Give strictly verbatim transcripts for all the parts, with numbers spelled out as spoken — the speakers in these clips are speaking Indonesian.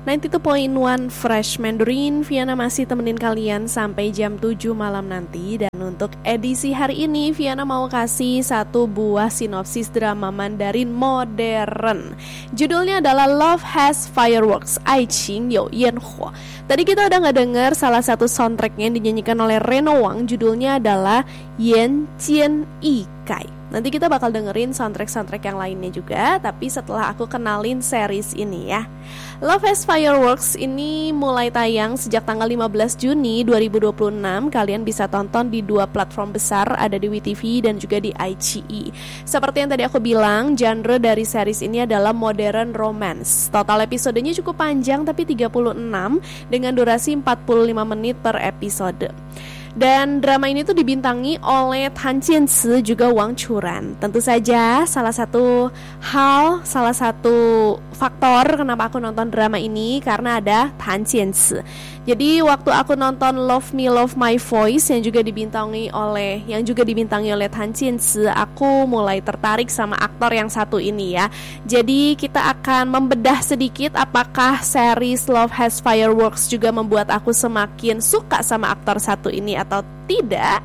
sembilan puluh dua koma satu Fresh Mandarin, Viana masih temenin kalian sampai jam tujuh malam nanti. Dan untuk edisi hari ini, Viana mau kasih satu buah sinopsis drama Mandarin modern. Judulnya adalah Love Has Fireworks, 爱情有烟火. Tadi kita udah ngedenger salah satu soundtracknya yang dinyanyikan oleh Reno Wang. Judulnya adalah Yan Jian Yi Kai. Nanti kita bakal dengerin soundtrack-soundtrack yang lainnya juga, tapi setelah aku kenalin series ini ya. Love Has Fireworks ini mulai tayang sejak tanggal lima belas Juni dua ribu dua puluh enam. Kalian bisa tonton di dua platform besar, ada di W T V dan juga di I C E. Seperti yang tadi aku bilang, genre dari series ini adalah modern romance. Total episodenya cukup panjang tapi tiga puluh enam dengan durasi empat puluh lima menit per episode. Dan drama ini tuh dibintangi oleh Tan Jianci juga Wang Churan. Tentu saja salah satu hal, salah satu faktor kenapa aku nonton drama ini karena ada Tan Jianci. Jadi waktu aku nonton Love Me Love My Voice yang juga dibintangi oleh yang juga dibintangi oleh Tan Jianci, aku mulai tertarik sama aktor yang satu ini ya. Jadi kita akan membedah sedikit apakah series Love Has Fireworks juga membuat aku semakin suka sama aktor satu ini atau tidak.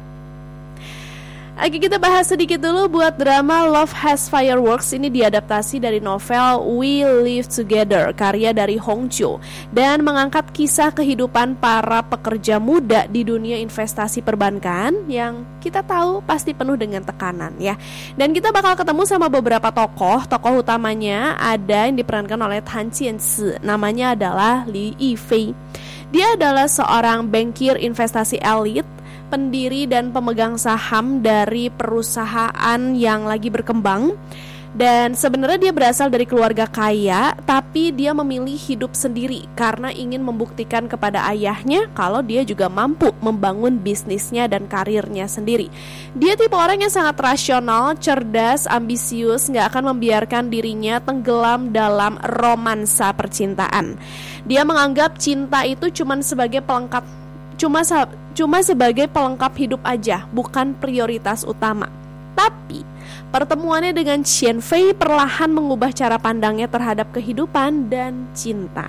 Oke, kita bahas sedikit dulu buat drama Love Has Fireworks. Ini diadaptasi dari novel We Live Together, karya dari Hong Jo, dan mengangkat kisah kehidupan para pekerja muda di dunia investasi perbankan yang kita tahu pasti penuh dengan tekanan ya. Dan kita bakal ketemu sama beberapa tokoh. Tokoh utamanya ada yang diperankan oleh Tan Jianci, namanya adalah Li Yifei. Dia adalah seorang bankir investasi elit, pendiri dan pemegang saham dari perusahaan yang lagi berkembang. Dan sebenarnya dia berasal dari keluarga kaya, tapi dia memilih hidup sendiri karena ingin membuktikan kepada ayahnya kalau dia juga mampu membangun bisnisnya dan karirnya sendiri. Dia tipe orang yang sangat rasional, cerdas, ambisius, gak akan membiarkan dirinya tenggelam dalam romansa percintaan. Dia menganggap cinta itu cuma sebagai pelengkap Cuma cuma sebagai pelengkap hidup aja, bukan prioritas utama. Tapi pertemuannya dengan Qian Fei perlahan mengubah cara pandangnya terhadap kehidupan dan cinta.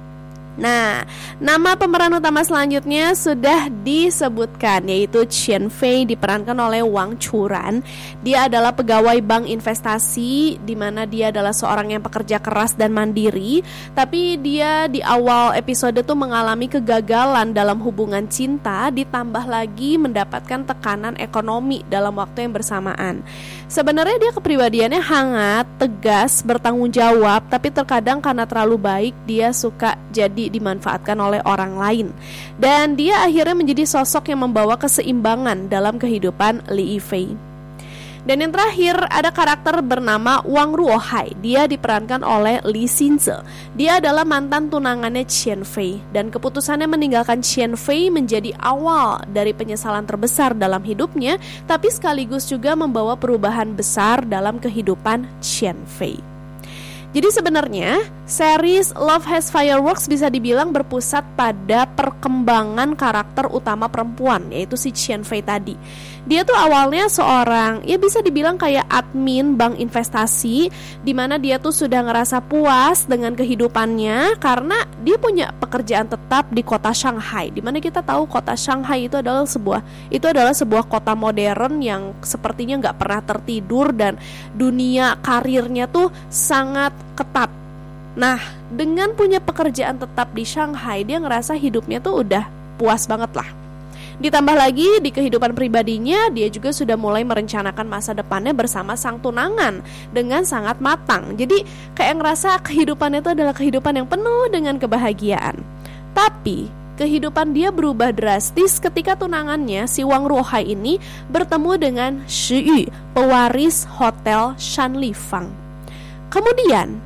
Nah, nama pemeran utama selanjutnya sudah disebutkan, yaitu Qian Fei, diperankan oleh Wang Churan. Dia adalah pegawai bank investasi, di mana dia adalah seorang yang pekerja keras dan mandiri. Tapi dia di awal episode tuh mengalami kegagalan dalam hubungan cinta, ditambah lagi mendapatkan tekanan ekonomi dalam waktu yang bersamaan. Sebenarnya dia kepribadiannya hangat, tegas, bertanggung jawab, tapi terkadang karena terlalu baik dia suka jadi dimanfaatkan oleh orang lain. Dan dia akhirnya menjadi sosok yang membawa keseimbangan dalam kehidupan Li Yifei. Dan yang terakhir ada karakter bernama Wang Ruohai. Dia diperankan oleh Li Xinze. Dia adalah mantan tunangannya Qian Fei, dan keputusannya meninggalkan Qian Fei menjadi awal dari penyesalan terbesar dalam hidupnya, tapi sekaligus juga membawa perubahan besar dalam kehidupan Qian Fei. Jadi sebenarnya series Love Has Fireworks bisa dibilang berpusat pada perkembangan karakter utama perempuan, yaitu si Qian Fei tadi. Dia tuh awalnya seorang, ya bisa dibilang kayak admin bank investasi, di mana dia tuh sudah ngerasa puas dengan kehidupannya karena dia punya pekerjaan tetap di kota Shanghai, di mana kita tahu kota Shanghai itu adalah sebuah itu adalah sebuah kota modern yang sepertinya nggak pernah tertidur dan dunia karirnya tuh sangat ketat. Nah, dengan punya pekerjaan tetap di Shanghai, dia ngerasa hidupnya tuh udah puas banget lah. Ditambah lagi di kehidupan pribadinya, dia juga sudah mulai merencanakan masa depannya bersama sang tunangan dengan sangat matang. Jadi kayak ngerasa kehidupannya itu adalah kehidupan yang penuh dengan kebahagiaan. Tapi kehidupan dia berubah drastis ketika tunangannya, si Wang Ruohai ini, bertemu dengan Shi Yu, pewaris hotel Shanlifang. Kemudian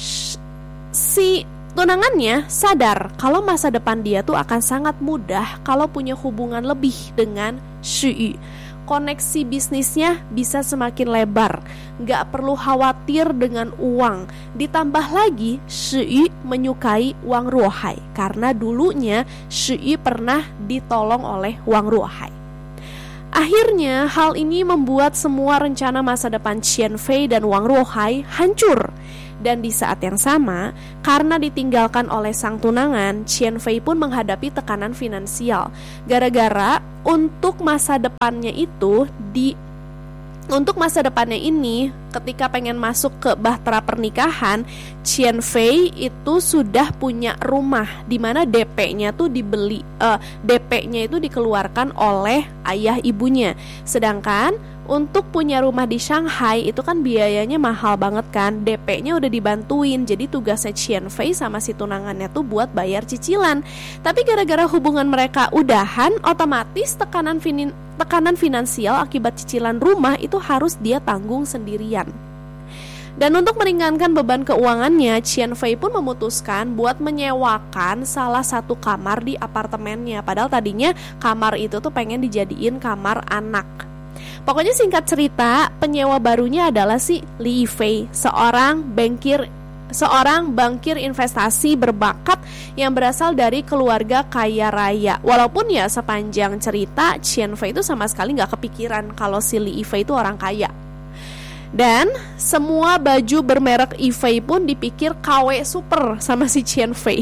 si tunangannya sadar kalau masa depan dia tuh akan sangat mudah kalau punya hubungan lebih dengan Shi Yu. Koneksi bisnisnya bisa semakin lebar, gak perlu khawatir dengan uang. Ditambah lagi Shi Yu menyukai Wang Ruohai karena dulunya Shi Yu pernah ditolong oleh Wang Ruohai. Akhirnya hal ini membuat semua rencana masa depan Qian Fei dan Wang Ruohai hancur. Dan di saat yang sama, karena ditinggalkan oleh sang tunangan, Qian Fei pun menghadapi tekanan finansial. Gara-gara untuk masa depannya itu di Untuk masa depannya ini, ketika pengen masuk ke bahtera pernikahan, Qian Fei itu sudah punya rumah di mana D P-nya tuh dibeli, uh, D P-nya itu dikeluarkan oleh ayah ibunya. Sedangkan untuk punya rumah di Shanghai itu kan biayanya mahal banget kan, D P-nya udah dibantuin. Jadi tugasnya Qian Fei sama si tunangannya tuh buat bayar cicilan. Tapi gara-gara hubungan mereka udahan, otomatis tekanan fin- tekanan finansial akibat cicilan rumah itu harus dia tanggung sendirian. Dan untuk meringankan beban keuangannya, Qian Fei pun memutuskan buat menyewakan salah satu kamar di apartemennya. Padahal tadinya kamar itu tuh pengen dijadiin kamar anak. Pokoknya singkat cerita, penyewa barunya adalah si Li Yifei, seorang bankir seorang bankir investasi berbakat yang berasal dari keluarga kaya raya. Walaupun ya sepanjang cerita Qian Fei itu sama sekali nggak kepikiran kalau si Li Yifei itu orang kaya. Dan semua baju bermerek Yifei pun dipikir K W super sama si Qian Fei.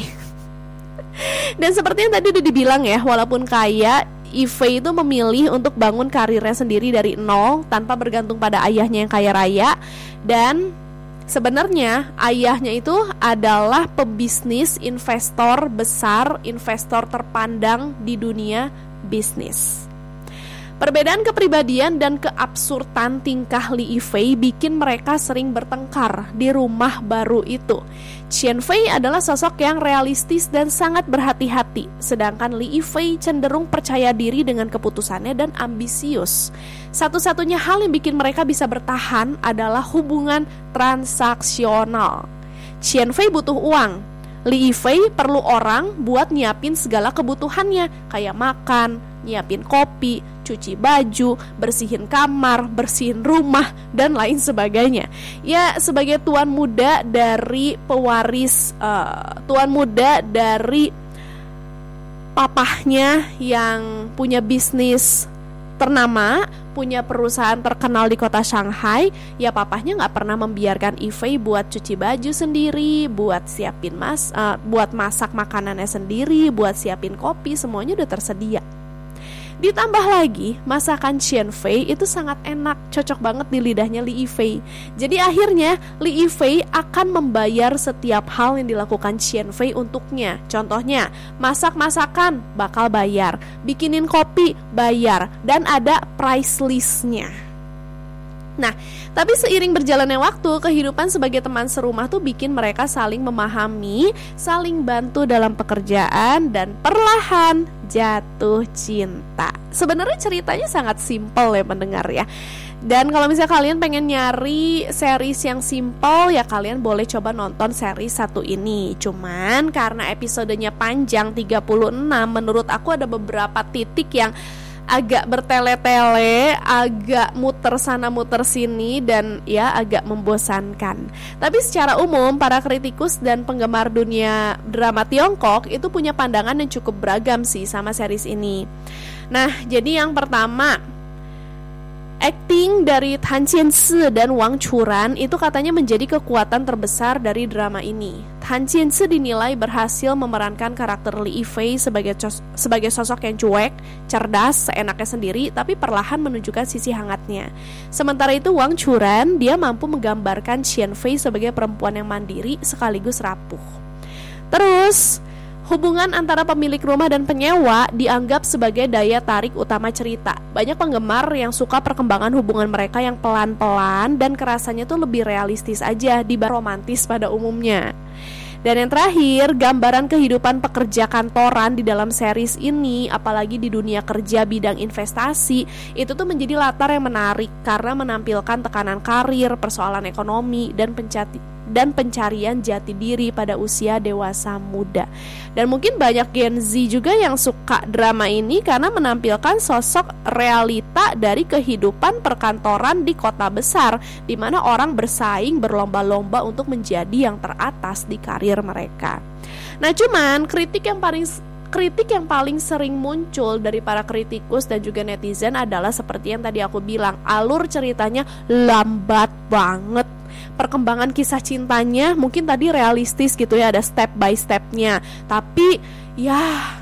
Dan seperti yang tadi udah dibilang ya, walaupun kaya, Yifei itu memilih untuk bangun karirnya sendiri dari nol tanpa bergantung pada ayahnya yang kaya raya. Dan sebenarnya ayahnya itu adalah pebisnis investor besar, investor terpandang di dunia bisnis. Perbedaan kepribadian dan keabsurdan tingkah Li Yifei bikin mereka sering bertengkar di rumah baru itu. Qian Fei adalah sosok yang realistis dan sangat berhati-hati, sedangkan Li Yifei cenderung percaya diri dengan keputusannya dan ambisius. Satu-satunya hal yang bikin mereka bisa bertahan adalah hubungan transaksional. Qian Fei butuh uang, Li Yifei perlu orang buat nyiapin segala kebutuhannya, kayak makan, nyiapin kopi, cuci baju, bersihin kamar, bersihin rumah, dan lain sebagainya. Ya, sebagai tuan muda dari pewaris, uh, tuan muda dari papahnya yang punya bisnis ternama, punya perusahaan terkenal di kota Shanghai, ya papahnya nggak pernah membiarkan Yifei buat cuci baju sendiri, buat siapin mas, uh, buat masak makanannya sendiri, buat siapin kopi, semuanya udah tersedia. Ditambah lagi, masakan Qian Fei itu sangat enak, cocok banget di lidahnya Li Yifei. Jadi akhirnya Li Yifei akan membayar setiap hal yang dilakukan Qian Fei untuknya. Contohnya, masak masakan bakal bayar, bikinin kopi bayar, dan ada price listnya. Nah, tapi seiring berjalannya waktu, kehidupan sebagai teman serumah tuh bikin mereka saling memahami, saling bantu dalam pekerjaan, dan perlahan jatuh cinta. Sebenarnya ceritanya sangat simpel ya pendengar ya. Dan kalau misalnya kalian pengen nyari series yang simpel, ya kalian boleh coba nonton series satu ini. Cuman karena episodenya panjang tiga puluh enam, menurut aku ada beberapa titik yang agak bertele-tele, agak muter sana muter sini, dan ya agak membosankan. Tapi secara umum para kritikus dan penggemar dunia drama Tiongkok itu punya pandangan yang cukup beragam sih sama series ini. Nah, jadi yang pertama, acting dari Tan Jianci dan Wang Churan itu katanya menjadi kekuatan terbesar dari drama ini. Tan Jianci dinilai berhasil memerankan karakter Li Yifei sebagai cos- sebagai sosok yang cuek, cerdas, seenaknya sendiri, tapi perlahan menunjukkan sisi hangatnya. Sementara itu Wang Churan, dia mampu menggambarkan Qian Fei sebagai perempuan yang mandiri sekaligus rapuh. Terus, hubungan antara pemilik rumah dan penyewa dianggap sebagai daya tarik utama cerita. Banyak penggemar yang suka perkembangan hubungan mereka yang pelan-pelan dan kerasanya tuh lebih realistis aja dibanding romantis pada umumnya. Dan yang terakhir, gambaran kehidupan pekerja kantoran di dalam series ini, apalagi di dunia kerja bidang investasi, itu tuh menjadi latar yang menarik karena menampilkan tekanan karir, persoalan ekonomi, dan pencati dan pencarian jati diri pada usia dewasa muda. Dan mungkin banyak Gen Z juga yang suka drama ini karena menampilkan sosok realita dari kehidupan perkantoran di kota besar, di mana orang bersaing berlomba-lomba untuk menjadi yang teratas di karir mereka. Nah, cuman kritik yang paling Kritik yang paling sering muncul dari para kritikus dan juga netizen adalah seperti yang tadi aku bilang, alur ceritanya lambat banget. perkembangan kisah cintanya mungkin tadi realistis gitu ya, ada step by stepnya. Tapi ya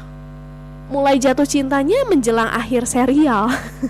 mulai jatuh cintanya menjelang akhir serial.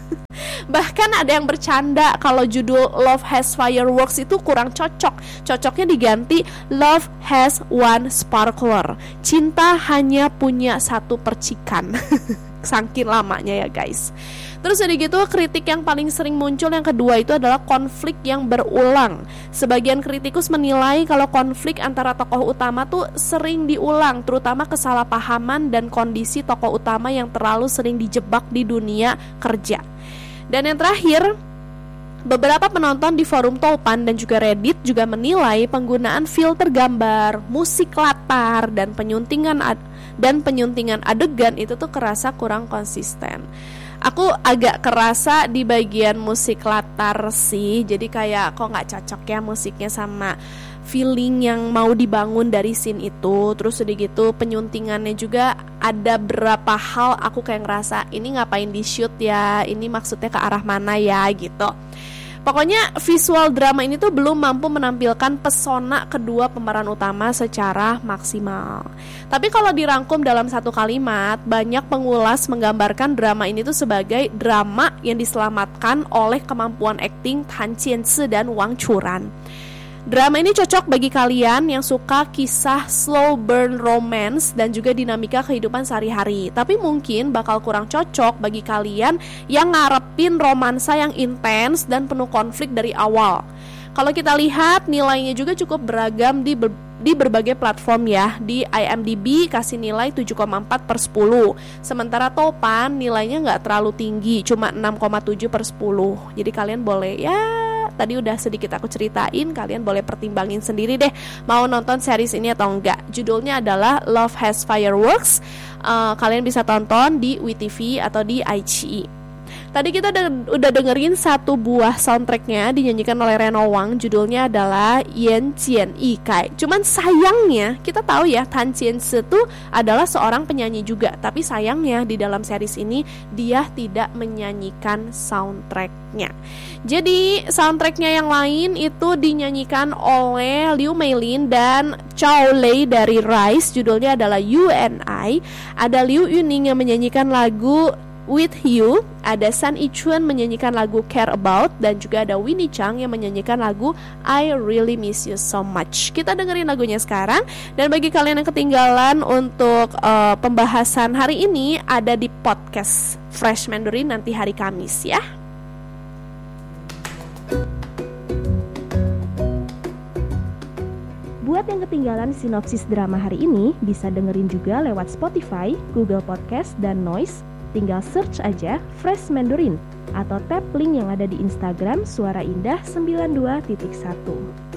Bahkan ada yang bercanda kalau judul Love Has Fireworks itu kurang cocok. Cocoknya diganti Love Has One Sparkler. Cinta hanya punya satu percikan. Saking lamanya ya guys. Terus udah gitu, kritik yang paling sering muncul yang kedua itu adalah konflik yang berulang. Sebagian kritikus menilai kalau konflik antara tokoh utama tuh sering diulang, terutama kesalahpahaman dan kondisi tokoh utama yang terlalu sering dijebak di dunia kerja. Dan yang terakhir, beberapa penonton di forum Toupan dan juga Reddit juga menilai penggunaan filter gambar, musik latar, dan penyuntingan ad- dan penyuntingan adegan itu tuh kerasa kurang konsisten. Aku agak kerasa di bagian musik latar sih, jadi kayak kok nggak cocok ya musiknya sama feeling yang mau dibangun dari scene itu. Terus udah gitu penyuntingannya juga ada berapa hal aku kayak ngerasa ini ngapain di shoot ya, ini maksudnya ke arah mana ya gitu. Pokoknya visual drama ini tuh belum mampu menampilkan pesona kedua pemeran utama secara maksimal. Tapi kalau dirangkum dalam satu kalimat, banyak pengulas menggambarkan drama ini tuh sebagai drama yang diselamatkan oleh kemampuan akting Han Qianzi dan Wang Churan. Drama ini cocok bagi kalian yang suka kisah slow burn romance dan juga dinamika kehidupan sehari-hari. Tapi mungkin bakal kurang cocok bagi kalian yang ngarepin romansa yang intens dan penuh konflik dari awal. Kalau kita lihat nilainya juga cukup beragam di ber- di berbagai platform ya. Di I M D B kasih nilai tujuh koma empat per sepuluh. Sementara Toupan nilainya nggak terlalu tinggi, cuma enam koma tujuh per sepuluh. Jadi kalian boleh ya, tadi udah sedikit aku ceritain, kalian boleh pertimbangin sendiri deh mau nonton series ini atau enggak. Judulnya adalah Love Has Fireworks. uh, Kalian bisa tonton di W T V atau di I C I. Tadi kita udah, udah dengerin satu buah soundtracknya dinyanyikan oleh Reno Wang. Judulnya adalah Yan Jian Yi Kai. Cuman sayangnya kita tahu ya Tan Qianzi itu adalah seorang penyanyi juga. Tapi sayangnya di dalam series ini dia tidak menyanyikan soundtracknya. Jadi soundtracknya yang lain itu dinyanyikan oleh Liu Meilin dan Chow Lei dari Rise. Judulnya adalah You and I. Ada Liu Yuning yang menyanyikan lagu With You, ada San Yichuan menyanyikan lagu Care About, dan juga ada Winnie Chang yang menyanyikan lagu I Really Miss You So Much. Kita dengerin lagunya sekarang. Dan bagi kalian yang ketinggalan untuk uh, pembahasan hari ini, ada di podcast Fresh Mandarin nanti hari Kamis ya. Buat yang ketinggalan sinopsis drama hari ini, bisa dengerin juga lewat Spotify, Google Podcast, dan Noise. Tinggal search aja Fresh Mandarin atau tap link yang ada di Instagram Suara Indah sembilan dua titik satu.